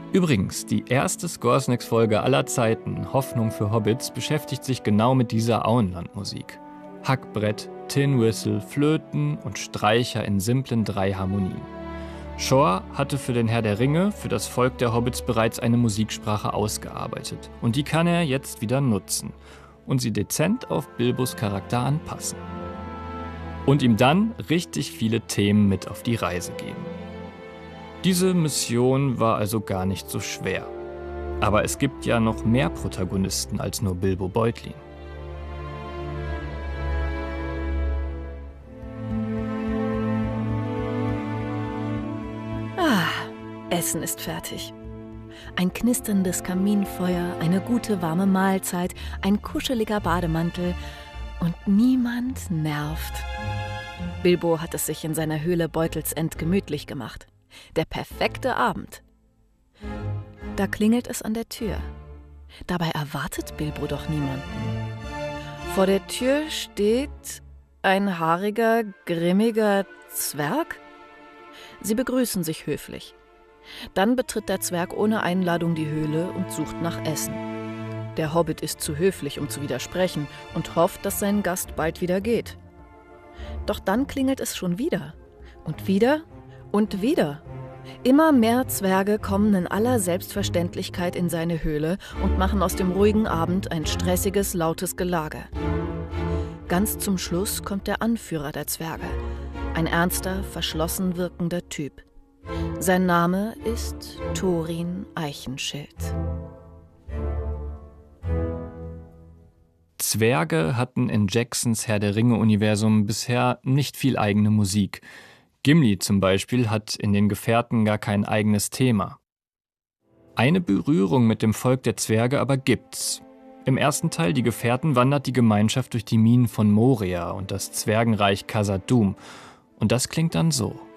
Übrigens, die erste Scoresnacks-Folge aller Zeiten, Hoffnung für Hobbits, beschäftigt sich genau mit dieser Auenlandmusik. Hackbrett, Tin Whistle, Flöten und Streicher in simplen 3 Harmonien. Shore hatte für den Herr der Ringe, für das Volk der Hobbits bereits eine Musiksprache ausgearbeitet. Und die kann er jetzt wieder nutzen und sie dezent auf Bilbos Charakter anpassen. Und ihm dann richtig viele Themen mit auf die Reise geben. Diese Mission war also gar nicht so schwer. Aber es gibt ja noch mehr Protagonisten als nur Bilbo Beutlin. Essen ist fertig. Ein knisterndes Kaminfeuer, eine gute warme Mahlzeit, ein kuscheliger Bademantel und niemand nervt. Bilbo hat es sich in seiner Höhle Beutelsend gemütlich gemacht. Der perfekte Abend. Da klingelt es an der Tür. Dabei erwartet Bilbo doch niemanden. Vor der Tür steht ein haariger, grimmiger Zwerg. Sie begrüßen sich höflich. Dann betritt der Zwerg ohne Einladung die Höhle und sucht nach Essen. Der Hobbit ist zu höflich, um zu widersprechen und hofft, dass sein Gast bald wieder geht. Doch dann klingelt es schon wieder. Und wieder und wieder. Immer mehr Zwerge kommen in aller Selbstverständlichkeit in seine Höhle und machen aus dem ruhigen Abend ein stressiges, lautes Gelage. Ganz zum Schluss kommt der Anführer der Zwerge, ein ernster, verschlossen wirkender Typ. Sein Name ist Thorin Eichenschild. Zwerge hatten in Jacksons Herr-der-Ringe-Universum bisher nicht viel eigene Musik. Gimli zum Beispiel hat in den Gefährten gar kein eigenes Thema. Eine Berührung mit dem Volk der Zwerge aber gibt's. Im ersten Teil Die Gefährten wandert die Gemeinschaft durch die Minen von Moria und das Zwergenreich Khazad-dûm. Und das klingt dann so.